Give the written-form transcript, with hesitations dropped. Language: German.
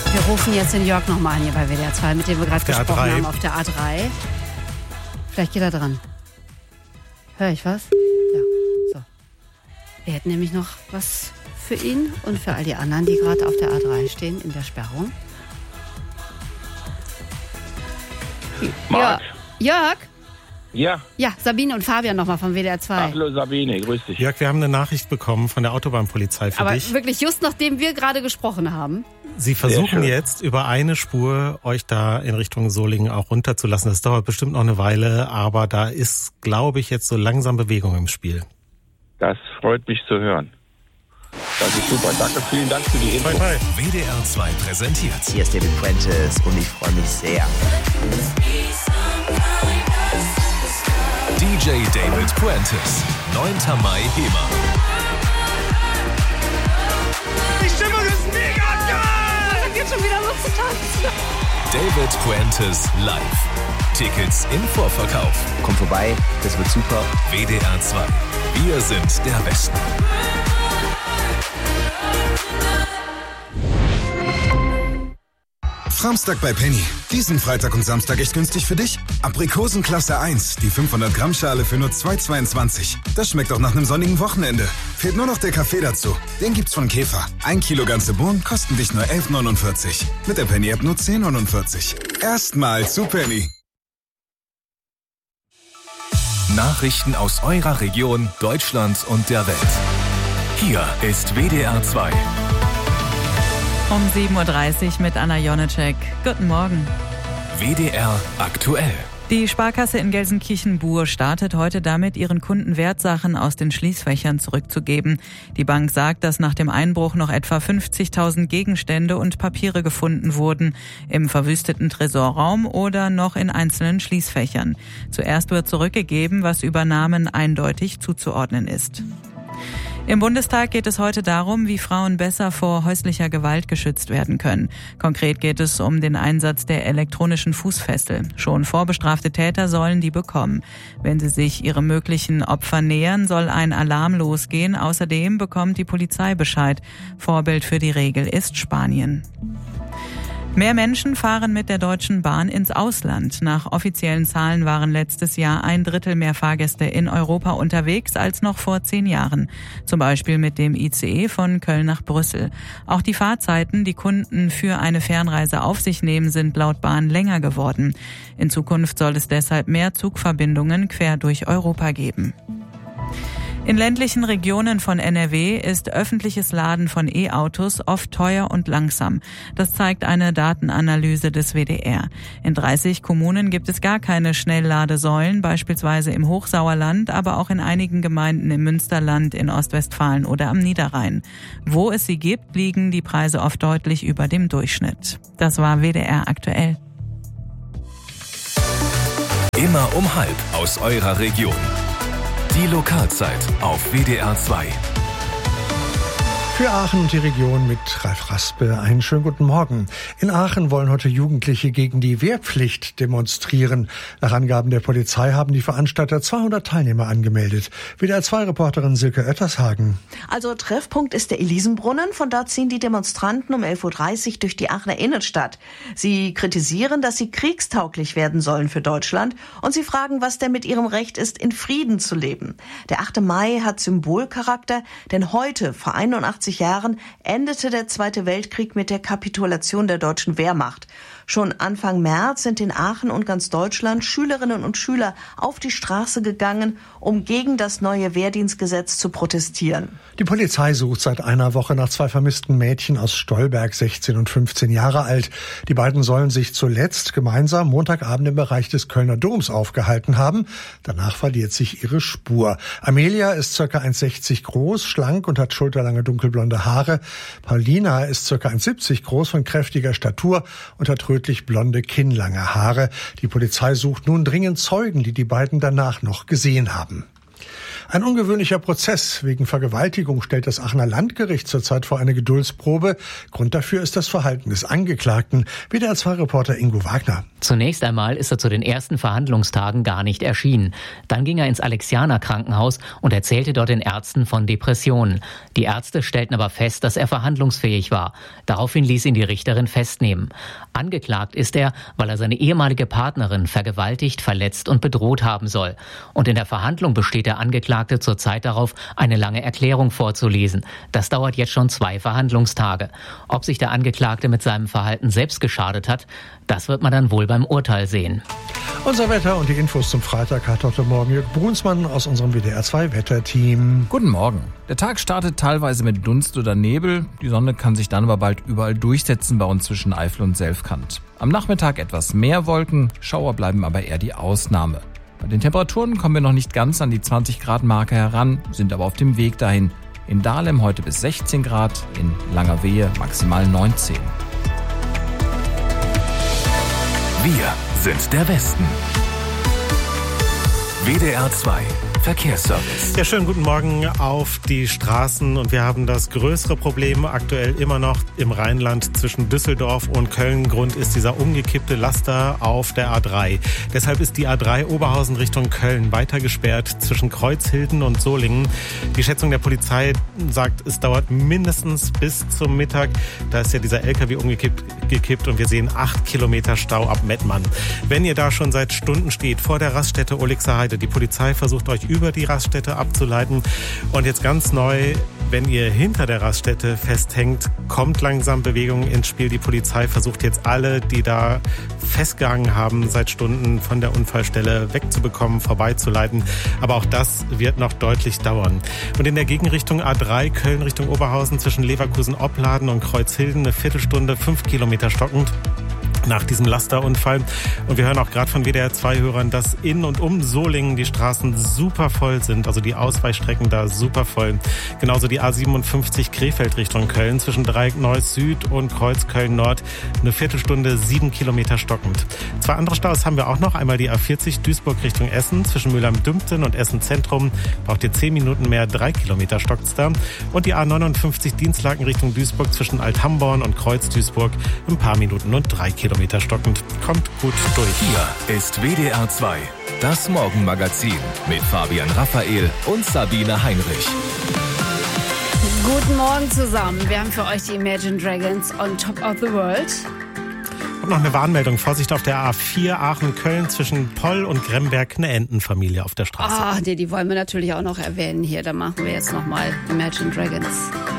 Wir rufen jetzt den Jörg nochmal an hier bei WDR 2, mit dem wir gerade gesprochen haben, auf der A3. Vielleicht geht er dran. Hör ich was? Ja, so. Wir hätten nämlich noch was für ihn und für all die anderen, die gerade auf der A3 stehen, in der Sperrung. Ja, Jörg? Ja. Ja, Sabine und Fabian nochmal von WDR 2. Hallo Sabine, grüß dich. Jörg, wir haben eine Nachricht bekommen von der Autobahnpolizei für dich. Aber wirklich just nachdem wir gerade gesprochen haben. Sie versuchen jetzt über eine Spur euch da in Richtung Solingen auch runterzulassen. Das dauert bestimmt noch eine Weile, aber da ist, glaube ich, jetzt so langsam Bewegung im Spiel. Das freut mich zu hören. Das ist super. Danke, vielen Dank für die Info. WDR 2 präsentiert. Hier ist David Puentes und ich freue mich sehr. DJ David Puentes, 9. Mai, HEMA. Die Stimmung ist mega geil! Es geht schon wieder los zu tanzen. David Puentes live. Tickets im Vorverkauf. Kommt vorbei, das wird super. WDR 2. Wir sind der Westen. Samstag bei Penny. Diesen Freitag und Samstag echt günstig für dich? Aprikosen Klasse 1, die 500 Gramm Schale für nur 2,22. Das schmeckt auch nach einem sonnigen Wochenende. Fehlt nur noch der Kaffee dazu. Den gibt's von Käfer. 1 Kilo ganze Bohnen kosten dich nur 11,49. Mit der Penny-App nur 10,49. Erstmal zu Penny. Nachrichten aus eurer Region, Deutschland und der Welt. Hier ist WDR 2. Um 7.30 Uhr mit Anna Jonecek. Guten Morgen. WDR aktuell. Die Sparkasse in Gelsenkirchen-Buhr startet heute damit, ihren Kunden Wertsachen aus den Schließfächern zurückzugeben. Die Bank sagt, dass nach dem Einbruch noch etwa 50.000 Gegenstände und Papiere gefunden wurden, im verwüsteten Tresorraum oder noch in einzelnen Schließfächern. Zuerst wird zurückgegeben, was Übernahmen eindeutig zuzuordnen ist. Im Bundestag geht es heute darum, wie Frauen besser vor häuslicher Gewalt geschützt werden können. Konkret geht es um den Einsatz der elektronischen Fußfessel. Schon vorbestrafte Täter sollen die bekommen. Wenn sie sich ihrem möglichen Opfer nähern, soll ein Alarm losgehen. Außerdem bekommt die Polizei Bescheid. Vorbild für die Regel ist Spanien. Mehr Menschen fahren mit der Deutschen Bahn ins Ausland. Nach offiziellen Zahlen waren letztes Jahr 1/3 mehr Fahrgäste in Europa unterwegs als noch vor 10 Jahren. Zum Beispiel mit dem ICE von Köln nach Brüssel. Auch die Fahrzeiten, die Kunden für eine Fernreise auf sich nehmen, sind laut Bahn länger geworden. In Zukunft soll es deshalb mehr Zugverbindungen quer durch Europa geben. In ländlichen Regionen von NRW ist öffentliches Laden von E-Autos oft teuer und langsam. Das zeigt eine Datenanalyse des WDR. In 30 Kommunen gibt es gar keine Schnellladesäulen, beispielsweise im Hochsauerland, aber auch in einigen Gemeinden im Münsterland, in Ostwestfalen oder am Niederrhein. Wo es sie gibt, liegen die Preise oft deutlich über dem Durchschnitt. Das war WDR aktuell. Immer um 12:30 aus eurer Region. Die Lokalzeit auf WDR 2. Für Aachen und die Region mit Ralf Raspe einen schönen guten Morgen. In Aachen wollen heute Jugendliche gegen die Wehrpflicht demonstrieren. Nach Angaben der Polizei haben die Veranstalter 200 Teilnehmer angemeldet. WDR 2-Reporterin Silke Oettershagen. Also Treffpunkt ist der Elisenbrunnen. Von dort ziehen die Demonstranten um 11.30 Uhr durch die Aachener Innenstadt. Sie kritisieren, dass sie kriegstauglich werden sollen für Deutschland. Und sie fragen, was denn mit ihrem Recht ist, in Frieden zu leben. Der 8. Mai hat Symbolcharakter, denn heute, vor 81 Jahren, endete der Zweite Weltkrieg mit der Kapitulation der deutschen Wehrmacht. Schon Anfang März sind in Aachen und ganz Deutschland Schülerinnen und Schüler auf die Straße gegangen, um gegen das neue Wehrdienstgesetz zu protestieren. Die Polizei sucht seit einer Woche nach 2 vermissten Mädchen aus Stolberg, 16 und 15 Jahre alt. Die beiden sollen sich zuletzt gemeinsam Montagabend im Bereich des Kölner Doms aufgehalten haben. Danach verliert sich ihre Spur. Amelia ist ca. 1,60 groß, schlank und hat schulterlange dunkelblonde Haare. Paulina ist ca. 1,70 groß, von kräftiger Statur und hat rötlich-blonde, kinnlange Haare. Die Polizei sucht nun dringend Zeugen, die die beiden danach noch gesehen haben. Ein ungewöhnlicher Prozess wegen Vergewaltigung stellt das Aachener Landgericht zurzeit vor eine Geduldsprobe. Grund dafür ist das Verhalten des Angeklagten. WDR2-Reporter Ingo Wagner. Zunächst einmal ist er zu den ersten Verhandlungstagen gar nicht erschienen. Dann ging er ins Alexianer-Krankenhaus und erzählte dort den Ärzten von Depressionen. Die Ärzte stellten aber fest, dass er verhandlungsfähig war. Daraufhin ließ ihn die Richterin festnehmen. Angeklagt ist er, weil er seine ehemalige Partnerin vergewaltigt, verletzt und bedroht haben soll. Und in der Verhandlung besteht der Angeklagte zurzeit darauf, eine lange Erklärung vorzulesen. Das dauert jetzt schon 2 Verhandlungstage. Ob sich der Angeklagte mit seinem Verhalten selbst geschadet hat, das wird man dann wohl beim Urteil sehen. Unser Wetter und die Infos zum Freitag hat heute Morgen Jörg Brunsmann aus unserem WDR2-Wetterteam. Guten Morgen. Der Tag startet teilweise mit Dunst oder Nebel. Die Sonne kann sich dann aber bald überall durchsetzen bei uns zwischen Eifel und Selfkant. Am Nachmittag etwas mehr Wolken, Schauer bleiben aber eher die Ausnahme. Bei den Temperaturen kommen wir noch nicht ganz an die 20-Grad-Marke heran, sind aber auf dem Weg dahin. In Dahlem heute bis 16 Grad, in Langerwehe maximal 19. Wir sind der Westen. WDR 2 Verkehrsservice. Ja, schönen guten Morgen auf die Straßen. Und wir haben das größere Problem aktuell immer noch im Rheinland zwischen Düsseldorf und Köln. Grund ist dieser umgekippte Laster auf der A3. Deshalb ist die A3 Oberhausen Richtung Köln weiter gesperrt zwischen Kreuzhilden und Solingen. Die Schätzung der Polizei sagt, es dauert mindestens bis zum Mittag. Da ist ja dieser LKW umgekippt und wir sehen 8 Kilometer Stau ab Mettmann. Wenn ihr da schon seit Stunden steht vor der Raststätte Olixer Heide, die Polizei versucht euch über die Raststätte abzuleiten. Und jetzt ganz neu, wenn ihr hinter der Raststätte festhängt, kommt langsam Bewegung ins Spiel. Die Polizei versucht jetzt alle, die da festgehangen haben, seit Stunden von der Unfallstelle wegzubekommen, vorbeizuleiten. Aber auch das wird noch deutlich dauern. Und in der Gegenrichtung A3 Köln Richtung Oberhausen zwischen Leverkusen-Opladen und Kreuzhilden eine Viertelstunde, 5 Kilometer stockend nach diesem Lasterunfall. Und wir hören auch gerade von WDR2-Hörern, dass in und um Solingen die Straßen super voll sind, also die Ausweichstrecken da super voll. Genauso die A57 Krefeld Richtung Köln zwischen Dreieck-Neuss Süd und Kreuz Köln-Nord eine Viertelstunde, 7 Kilometer stockend. 2 andere Staus haben wir auch noch. Einmal die A40 Duisburg Richtung Essen zwischen Mülheim-Dümpten und Essen Zentrum. Braucht ihr 10 Minuten mehr, 3 Kilometer stockt's da. Und die A59 Dienstlaken Richtung Duisburg zwischen Alt-Hamborn und Kreuz Duisburg ein paar Minuten und 3 Kilometer stockend. Kommt gut durch. Hier ist WDR 2, das Morgenmagazin mit Fabian Raphael und Sabine Heinrich. Guten Morgen zusammen. Wir haben für euch die Imagine Dragons on Top of the World. Und noch eine Warnmeldung. Vorsicht auf der A4 Aachen-Köln zwischen Poll und Gremberg, eine Entenfamilie auf der Straße. Die wollen wir natürlich auch noch erwähnen hier. Da machen wir jetzt nochmal Imagine Dragons.